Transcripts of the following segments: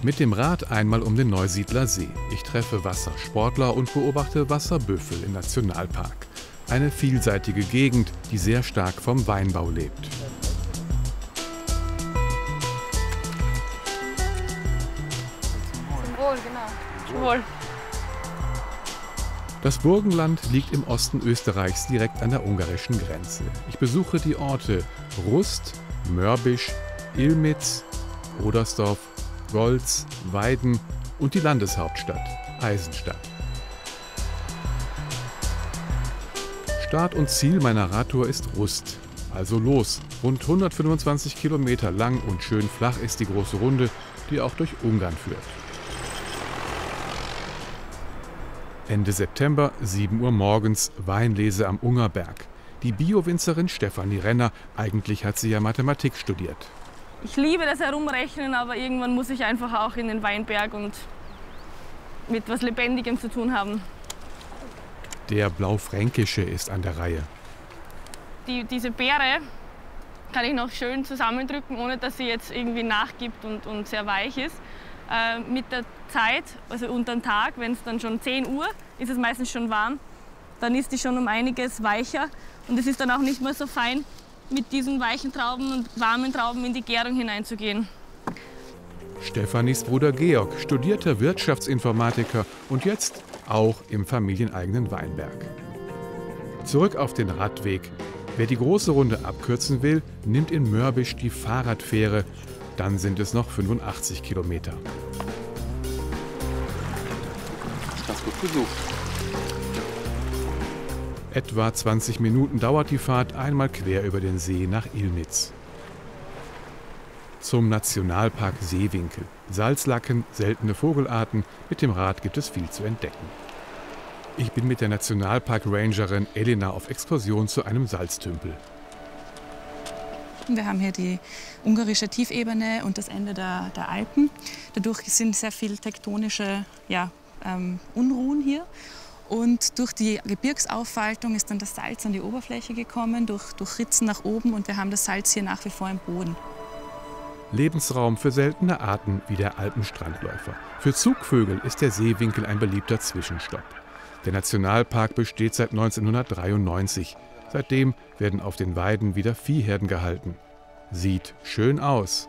Mit dem Rad einmal um den Neusiedler See. Ich treffe Wassersportler und beobachte Wasserbüffel im Nationalpark. Eine vielseitige Gegend, die sehr stark vom Weinbau lebt. Zum Wohl, genau. Zum Wohl. Das Burgenland liegt im Osten Österreichs direkt an der ungarischen Grenze. Ich besuche die Orte Rust, Mörbisch, Ilmitz, Oderstdorf, Golz, Weiden und die Landeshauptstadt Eisenstadt. Start und Ziel meiner Radtour ist Rust. Also los, rund 125 Kilometer lang und schön flach ist die große Runde, die auch durch Ungarn führt. Ende September, 7 Uhr morgens, Weinlese am Ungerberg. Die Bio-Winzerin Stefanie Renner, eigentlich hat sie ja Mathematik studiert. Ich liebe das Herumrechnen, aber irgendwann muss ich einfach auch in den Weinberg und mit was Lebendigem zu tun haben. Der Blaufränkische ist an der Reihe. Diese Beere kann ich noch schön zusammendrücken, ohne dass sie jetzt irgendwie nachgibt und sehr weich ist. Mit der Zeit, also unter dem Tag, wenn es dann schon 10 Uhr ist, es meistens schon warm, dann ist die schon um einiges weicher und es ist dann auch nicht mehr so fein, mit diesen weichen Trauben und warmen Trauben in die Gärung hineinzugehen. Stefanis Bruder Georg, studierter Wirtschaftsinformatiker und jetzt auch im familieneigenen Weinberg. Zurück auf den Radweg. Wer die große Runde abkürzen will, nimmt in Mörbisch die Fahrradfähre. Dann sind es noch 85 Kilometer. Das gut besucht. Etwa 20 Minuten dauert die Fahrt einmal quer über den See nach Ilmitz. Zum Nationalpark Seewinkel. Salzlacken, seltene Vogelarten. Mit dem Rad gibt es viel zu entdecken. Ich bin mit der Nationalpark-Rangerin Elena auf Exkursion zu einem Salztümpel. Wir haben hier die ungarische Tiefebene und das Ende der Alpen. Dadurch sind sehr viele tektonische Unruhen hier. Und durch die Gebirgsaufwaltung ist dann das Salz an die Oberfläche gekommen, durch Ritzen nach oben. Und wir haben das Salz hier nach wie vor im Boden. Lebensraum für seltene Arten wie der Alpenstrandläufer. Für Zugvögel ist der Seewinkel ein beliebter Zwischenstopp. Der Nationalpark besteht seit 1993. Seitdem werden auf den Weiden wieder Viehherden gehalten. Sieht schön aus.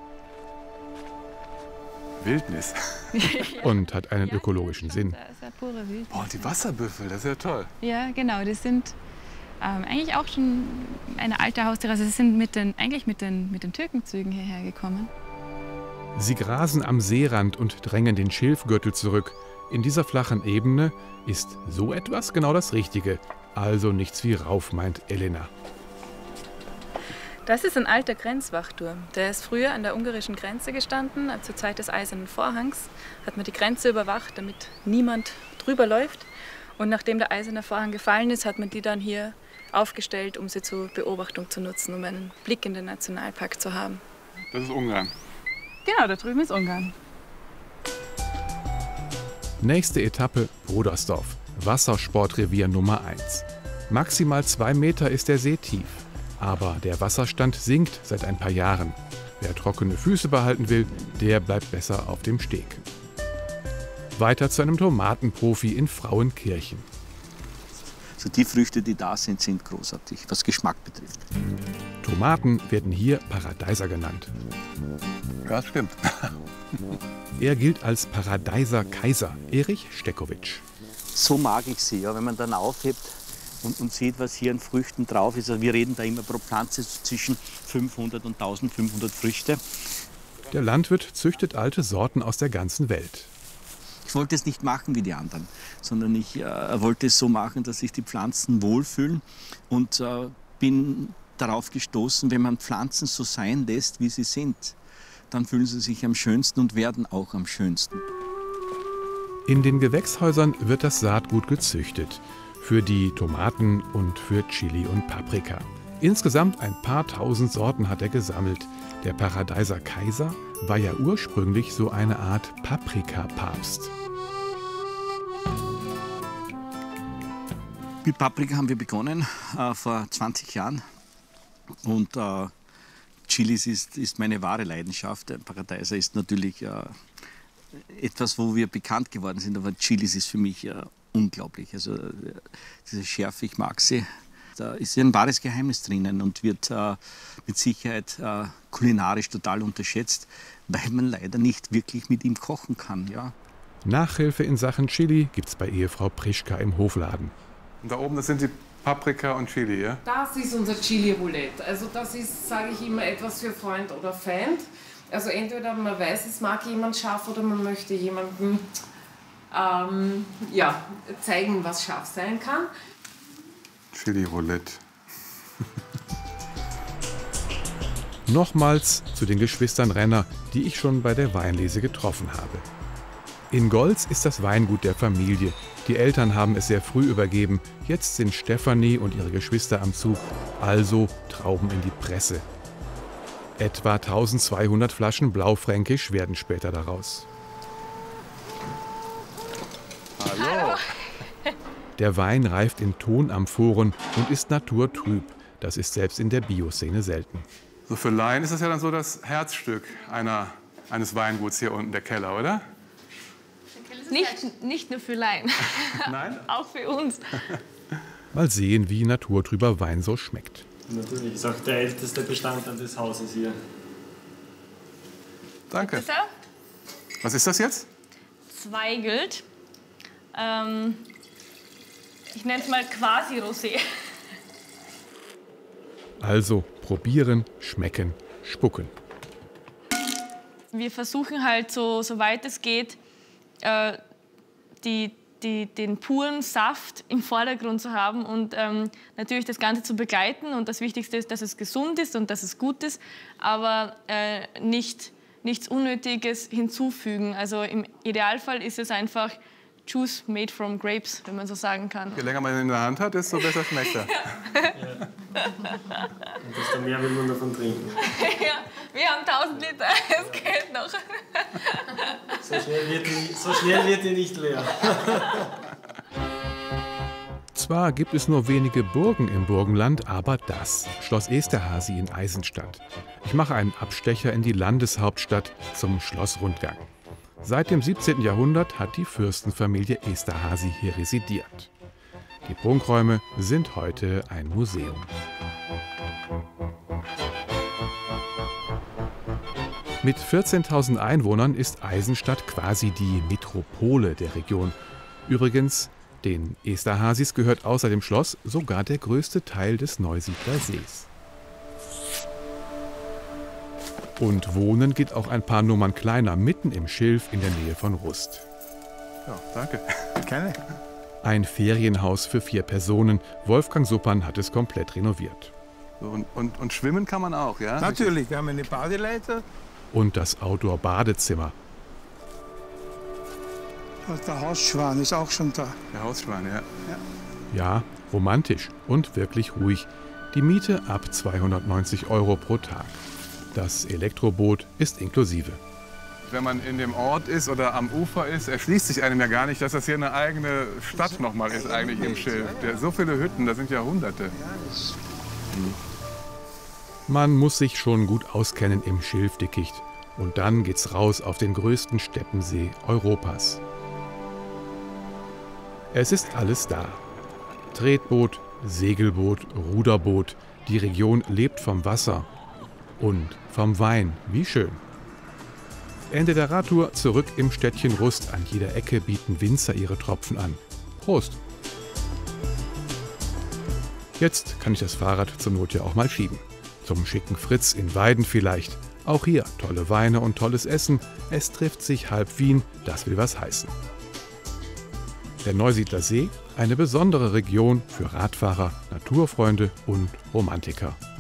Wildnis. Und hat einen ökologischen Sinn. Das ist ja pure Wildnis. Boah, und die Wasserbüffel, das ist ja toll. Ja, genau. Das sind eigentlich auch schon eine alte Haustiere. Also sie sind eigentlich mit den Türkenzügen hierher gekommen. Sie grasen am Seerand und drängen den Schilfgürtel zurück. In dieser flachen Ebene ist so etwas genau das Richtige. Also nichts wie rauf, meint Elena. Das ist ein alter Grenzwachturm. Der ist früher an der ungarischen Grenze gestanden. Zur Zeit des Eisernen Vorhangs hat man die Grenze überwacht, damit niemand drüber läuft. Und nachdem der Eiserne Vorhang gefallen ist, hat man die dann hier aufgestellt, um sie zur Beobachtung zu nutzen, um einen Blick in den Nationalpark zu haben. Das ist Ungarn. Genau, da drüben ist Ungarn. Nächste Etappe Oderstdorf, Wassersportrevier Nummer 1. Maximal 2 Meter ist der See tief. Aber der Wasserstand sinkt seit ein paar Jahren. Wer trockene Füße behalten will, der bleibt besser auf dem Steg. Weiter zu einem Tomatenprofi in Frauenkirchen. Also die Früchte, die da sind, sind großartig, was Geschmack betrifft. Tomaten werden hier Paradeiser genannt. Ja, das stimmt. Er gilt als Paradeiser Kaiser, Erich Stekowitsch. So mag ich sie, ja, wenn man dann aufhebt und sieht, was hier an Früchten drauf ist. Also wir reden da immer pro Pflanze zwischen 500 und 1500 Früchte. Der Landwirt züchtet alte Sorten aus der ganzen Welt. Ich wollte es nicht machen wie die anderen, sondern ich wollte es so machen, dass sich die Pflanzen wohlfühlen und bin darauf gestoßen, wenn man Pflanzen so sein lässt, wie sie sind, dann fühlen sie sich am schönsten und werden auch am schönsten. In den Gewächshäusern wird das Saatgut gezüchtet. Für die Tomaten und für Chili und Paprika. Insgesamt ein paar tausend Sorten hat er gesammelt. Der Paradeiser Kaiser war ja ursprünglich so eine Art Paprikapapst. Mit Paprika haben wir begonnen vor 20 Jahren. Und Chilis ist meine wahre Leidenschaft. Der Paradeiser ist natürlich etwas, wo wir bekannt geworden sind. Aber Chilis ist für mich unglaublich. Also diese Schärfe, ich mag sie. Da ist ein wahres Geheimnis drinnen und wird mit Sicherheit kulinarisch total unterschätzt, weil man leider nicht wirklich mit ihm kochen kann. Ja. Nachhilfe in Sachen Chili gibt's bei Ehefrau Prischka im Hofladen. Und da oben, das sind die Paprika und Chili, ja? Das ist unser Chili Roulette. Also das ist, sage ich immer, etwas für Freund oder Feind. Also entweder man weiß, es mag jemand scharf oder man möchte jemandem zeigen, was scharf sein kann. Chili Roulette. Nochmals zu den Geschwistern Renner, die ich schon bei der Weinlese getroffen habe. In Golz ist das Weingut der Familie. Die Eltern haben es sehr früh übergeben. Jetzt sind Stefanie und ihre Geschwister am Zug. Also Trauben in die Presse. Etwa 1200 Flaschen Blaufränkisch werden später daraus. Hallo. Der Wein reift in Tonamphoren und ist naturtrüb. Das ist selbst in der Bioszene selten. So für Laien ist das ja dann so das Herzstück eines Weinguts hier unten, der Keller, oder? Nicht nur für Laien, Nein? auch für uns. Mal sehen, wie naturtrüber Wein so schmeckt. Natürlich, ist auch der älteste Bestandteil des Hauses hier. Danke. So, Was ist das jetzt? Zweigelt. Ich nenne es mal quasi Rosé. Also probieren, schmecken, spucken. Wir versuchen halt so weit es geht, den puren Saft im Vordergrund zu haben und natürlich das Ganze zu begleiten. Und das Wichtigste ist, dass es gesund ist und dass es gut ist, aber nichts Unnötiges hinzufügen. Also im Idealfall ist es einfach Juice made from grapes, wenn man so sagen kann. Je länger man ihn in der Hand hat, desto besser schmeckt er. Und desto mehr will man davon trinken. Ja, wir haben 1000 Liter, es geht noch. So schnell wird die nicht leer. Zwar gibt es nur wenige Burgen im Burgenland, aber das, Schloss Esterházy in Eisenstadt. Ich mache einen Abstecher in die Landeshauptstadt zum Schlossrundgang. Seit dem 17. Jahrhundert hat die Fürstenfamilie Esterházy hier residiert. Die Prunkräume sind heute ein Museum. Mit 14.000 Einwohnern ist Eisenstadt quasi die Metropole der Region. Übrigens, den Esterházys gehört außer dem Schloss sogar der größte Teil des Neusiedler Sees. Und wohnen geht auch ein paar Nummern kleiner, mitten im Schilf in der Nähe von Rust. Ja, danke. Gerne. Ein Ferienhaus für 4 Personen. Wolfgang Suppern hat es komplett renoviert. So, und schwimmen kann man auch, ja? Natürlich, wir haben eine Badeleiter. Und das Outdoor-Badezimmer. Und der Hausschwan ist auch schon da. Der Hausschwein, ja. Ja, romantisch und wirklich ruhig. Die Miete ab 290 € pro Tag. Das Elektroboot ist inklusive. Wenn man in dem Ort ist oder am Ufer ist, erschließt sich einem ja gar nicht, dass das hier eine eigene Stadt nochmal ist eigentlich im Schilf. So viele Hütten, da sind ja Hunderte. Man muss sich schon gut auskennen im Schilfdickicht. Und dann geht's raus auf den größten Steppensee Europas. Es ist alles da. Tretboot, Segelboot, Ruderboot. Die Region lebt vom Wasser. Und vom Wein. Wie schön. Ende der Radtour zurück im Städtchen Rust. An jeder Ecke bieten Winzer ihre Tropfen an. Prost! Jetzt kann ich das Fahrrad zur Not ja auch mal schieben. Zum schicken Fritz in Weiden vielleicht. Auch hier tolle Weine und tolles Essen. Es trifft sich halb Wien, das will was heißen. Der Neusiedler See, eine besondere Region für Radfahrer, Naturfreunde und Romantiker.